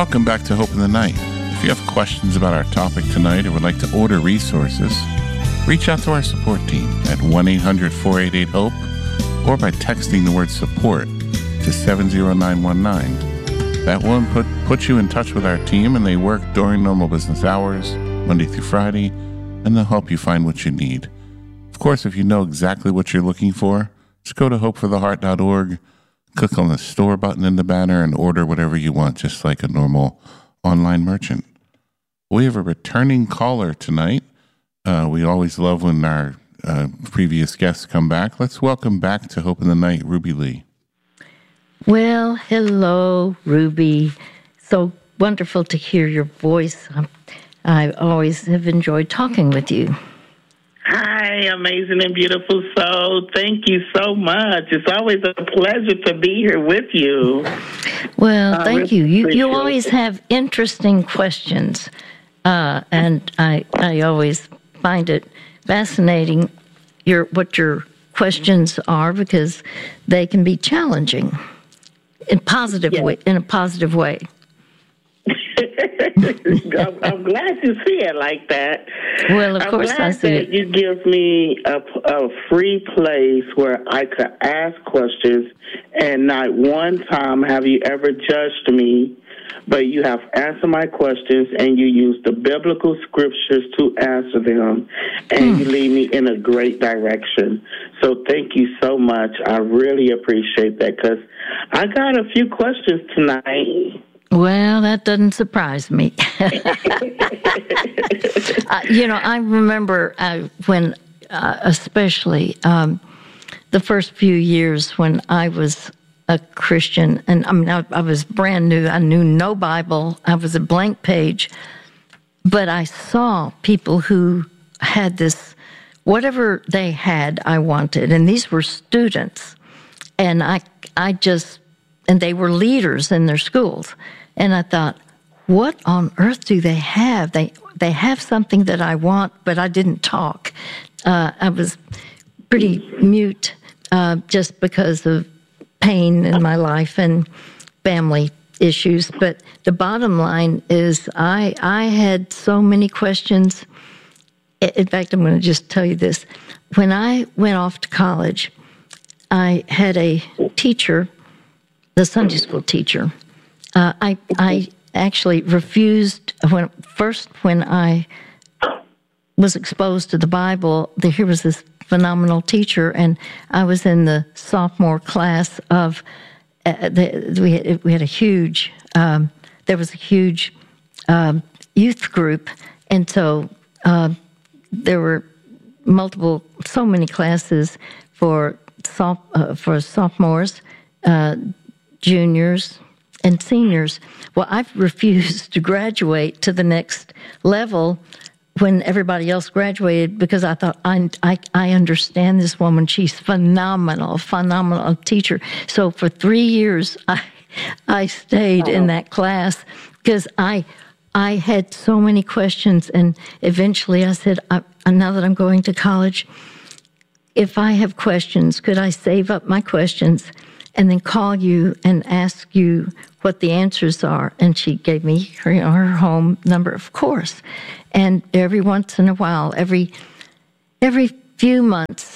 Welcome back to Hope in the Night. If you have questions about our topic tonight or would like to order resources, reach out to our support team at 1-800-488-HOPE or by texting the word support to 70919. That will put you in touch with our team, and they work during normal business hours, Monday through Friday, and they'll help you find what you need. Of course, if you know exactly what you're looking for, just go to hopefortheheart.org, click on the store button in the banner, and order whatever you want, just like a normal online merchant. We have a returning caller tonight. We always love when our previous guests come back. Let's welcome back to Hope in the Night, Ruby Lee. Well, hello, Ruby. So wonderful to hear your voice. I always have enjoyed talking with you. Hi, amazing and beautiful soul. Thank you so much. It's always a pleasure to be here with you. Well, thank you. You always have interesting questions, and I always find it fascinating what your questions are, because they can be challenging in a positive way. I'm glad you see it like that. Well, of course I see it. You give me a free place where I could ask questions, and not one time have you ever judged me, but you have answered my questions, and you use the biblical scriptures to answer them, and you lead me in a great direction. So thank you so much. I really appreciate that, because I got a few questions tonight. Well, that doesn't surprise me. I remember when, especially the first few years when I was a Christian, and I was brand new. I knew no Bible. I was a blank page. But I saw people who had this, whatever they had, I wanted. And these were students. And and they were leaders in their schools. And I thought, what on earth do they have? They have something that I want, but I didn't talk. I was pretty mute just because of pain in my life and family issues. But the bottom line is I had so many questions. In fact, I'm going to just tell you this. When I went off to college, I had a teacher, the Sunday school teacher. I actually refused when I was exposed to the Bible. Here was this phenomenal teacher, and I was in the sophomore class of. We had a huge. There was a huge youth group, and so there were so many classes for sophomores, juniors, and seniors. Well, I've refused to graduate to the next level when everybody else graduated, because I thought, I understand this woman. She's phenomenal teacher. So for 3 years, I stayed in that class because I had so many questions. And eventually I said, now that I'm going to college, if I have questions, could I save up my questions and then call you and ask you what the answers are? And she gave me her home number, of course. And every once in a while, every few months,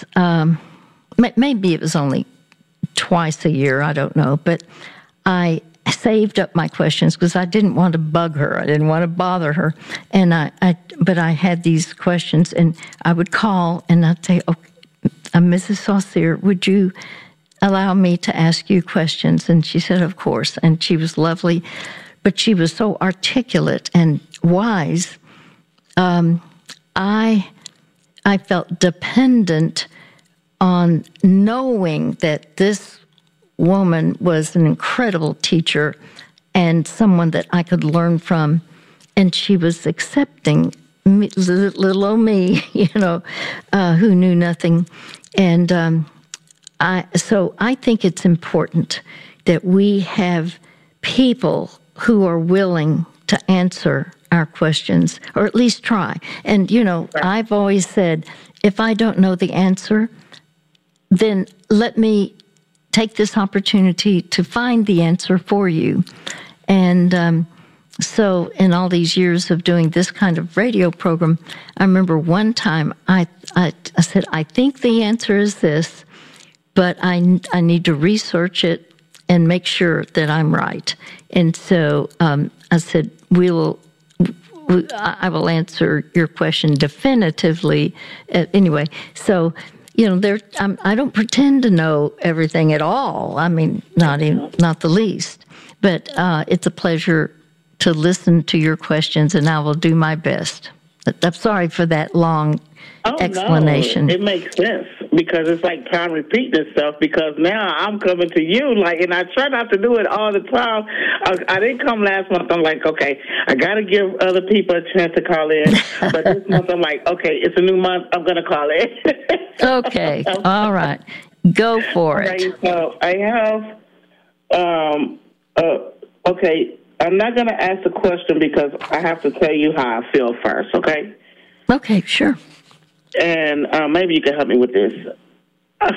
maybe it was only twice a year, I don't know, but I saved up my questions because I didn't want to bug her. I didn't want to bother her. And but I had these questions, and I would call and I'd say, "Okay, Mrs. Saucier, would you allow me to ask you questions?" And she said, of course. And she was lovely, but she was so articulate and wise. I felt dependent on knowing that this woman was an incredible teacher and someone that I could learn from. And she was accepting little old me, who knew nothing. And so I think it's important that we have people who are willing to answer our questions, or at least try. And, I've always said, if I don't know the answer, then let me take this opportunity to find the answer for you. And So in all these years of doing this kind of radio program, I remember one time I said, I think the answer is this, but I need to research it and make sure that I'm right. And so I said, I will answer your question definitively. Anyway, so, I don't pretend to know everything at all. I mean, not the least. But it's a pleasure to listen to your questions, and I will do my best. I'm sorry for that long explanation. No, it makes sense because it's like time repeating itself. Because now I'm coming to you, and I try not to do it all the time. I didn't come last month. I'm like, okay, I got to give other people a chance to call in. But this month I'm like, okay, it's a new month. I'm going to call in. Okay, all right, go for it. Okay, so I have, okay. I'm not going to ask the question because I have to tell you how I feel first, okay? Okay, sure. And maybe you can help me with this. I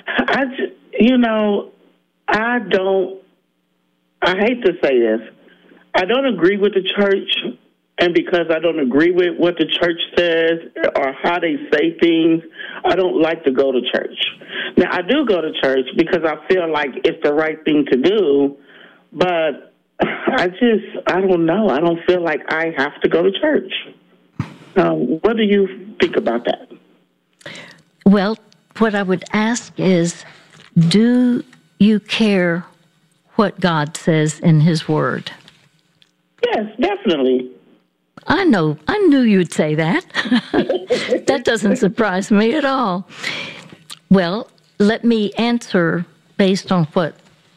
hate to say this. I don't agree with the church, and because I don't agree with what the church says or how they say things, I don't like to go to church. Now, I do go to church because I feel like it's the right thing to do, but I don't know. I don't feel like I have to go to church. What do you think about that? Well, what I would ask is, do you care what God says in His Word? Yes, definitely. I knew you'd say that. That doesn't surprise me at all. Well, let me answer based on what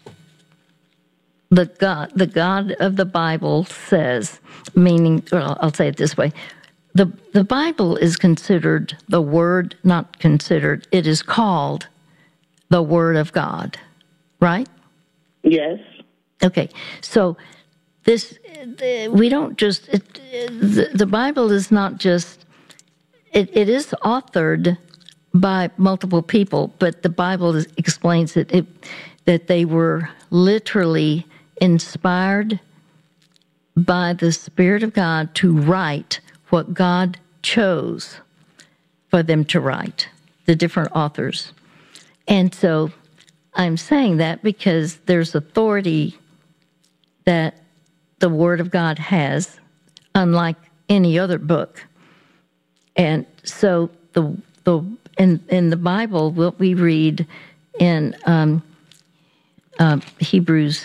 the God of the Bible says, meaning, well, I'll say it this way. The Bible is considered the Word, not considered, it is called the Word of God, right? Yes. Okay, so we don't just, the Bible is not just, it is authored by multiple people, but the Bible explains that they were literally inspired by the Spirit of God to write what God chose for them to write, the different authors. And so I'm saying that because there's authority that the Word of God has, unlike any other book. And so in the Bible, what we read in Hebrews,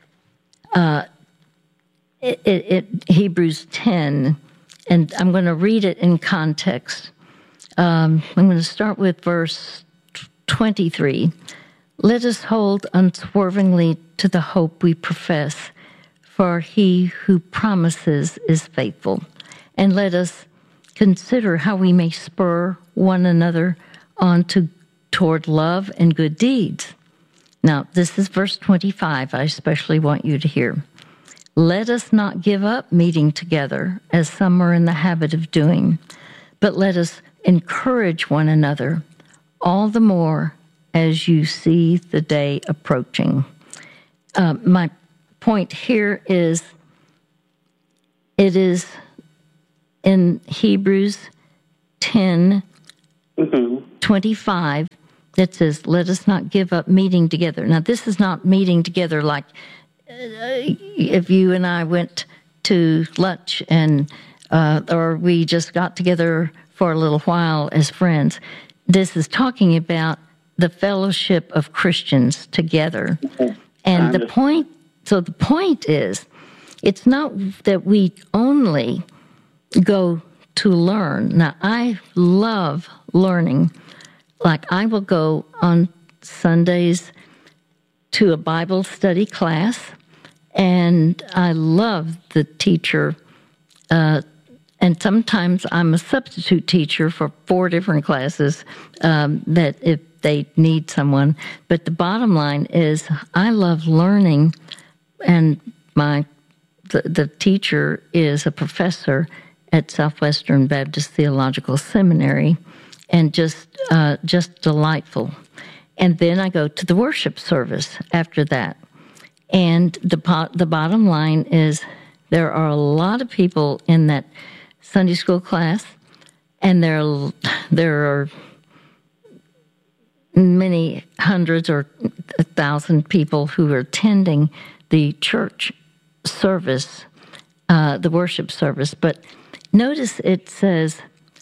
Hebrews 10, and I'm going to read it in context. I'm going to start with verse 23. Let us hold unswervingly to the hope we profess, for he who promises is faithful. And let us consider how we may spur one another on toward love and good deeds. Now, this is verse 25. I especially want you to hear. Let us not give up meeting together, as some are in the habit of doing, but let us encourage one another, all the more as you see the day approaching. My point here is, it is in Hebrews 10, 25, that says, let us not give up meeting together. Now, this is not meeting together like if you and I went to lunch and or we just got together for a little while as friends. This is talking about the fellowship of Christians together. And the point is, it's not that we only go to learn. Now, I love learning. Like, I will go on Sundays to a Bible study class, and I love the teacher. And sometimes I'm a substitute teacher for 4 different classes that if they need someone. But the bottom line is, I love learning, and the teacher is a professor at Southwestern Baptist Theological Seminary, and just delightful. And then I go to the worship service after that. And the bottom line is There are a lot of people in that Sunday school class, and there are many hundreds or 1,000 people who are attending the church service, the worship service. But notice it says,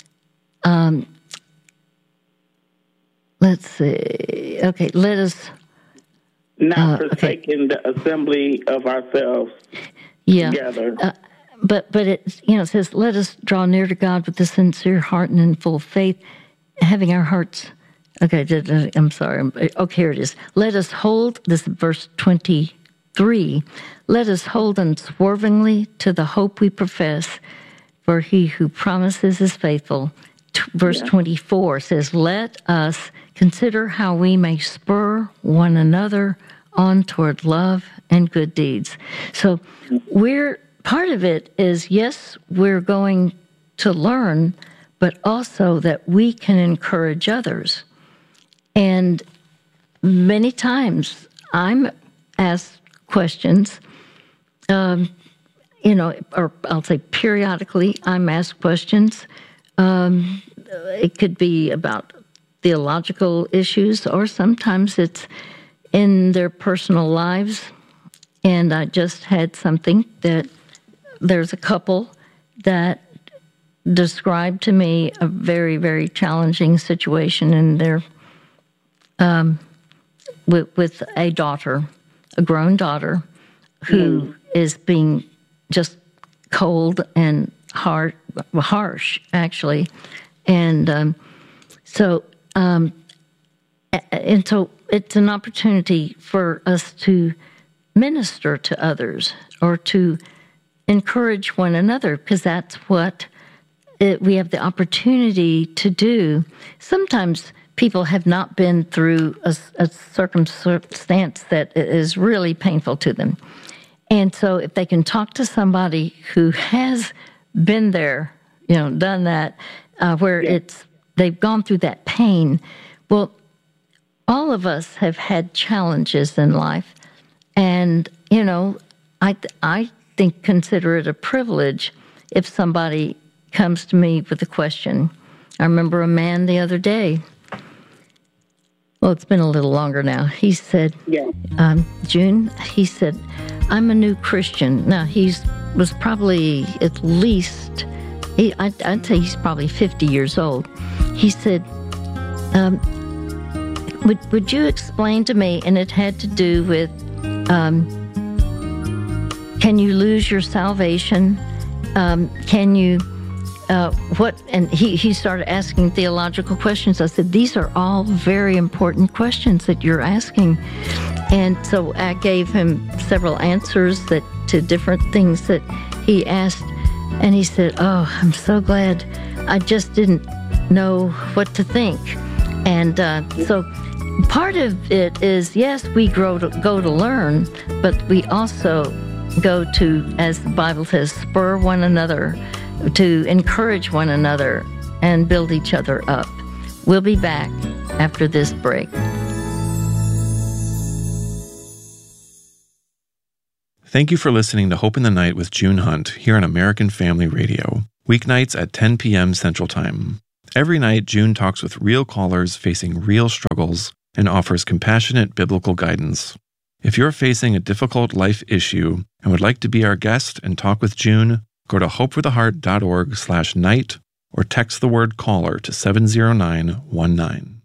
let's see, okay, let us... Not forsaking the assembly of ourselves together. But it, it says, let us draw near to God with a sincere heart and in full faith, having our hearts... Okay, I'm sorry. Okay, here it is. Let us hold, this is verse 23, let us hold unswervingly to the hope we profess, for he who promises is faithful. Verse 24 says, let us consider how we may spur one another on toward love and good deeds. So part of it is, yes, we're going to learn, but also that we can encourage others. And many times I'm asked questions, or I'll say periodically I'm asked questions. It could be about theological issues, or sometimes it's in their personal lives. And I just had something that there's a couple that described to me a very, very challenging situation in their with a daughter, a grown daughter, who is being just cold and harsh, actually. And so it's an opportunity for us to minister to others or to encourage one another, because that's what we have the opportunity to do. Sometimes people have not been through a circumstance that is really painful to them. And so if they can talk to somebody who has been there, done that, where they've gone through that pain. Well, all of us have had challenges in life. And, I consider it a privilege if somebody comes to me with a question. I remember a man the other day. Well, it's been a little longer now. He said, June, he said, I'm a new Christian. Now, was probably at least, I'd say he's probably 50 years old. He said, would you explain to me, and it had to do with, can you lose your salvation? Can you... and he started asking theological questions. I said, these are all very important questions that you're asking. And so I gave him several answers to different things that he asked. And he said, oh, I'm so glad. I just didn't know what to think. And so part of it is, yes, we go to learn, but we also go to, as the Bible says, spur one another, to encourage one another and build each other up. We'll be back after this break. Thank you for listening to Hope in the Night with June Hunt here on American Family Radio, weeknights at 10 p.m. Central Time. Every night, June talks with real callers facing real struggles and offers compassionate biblical guidance. If you're facing a difficult life issue and would like to be our guest and talk with June, go to hopefortheheart.org/night or text the word caller to 70919.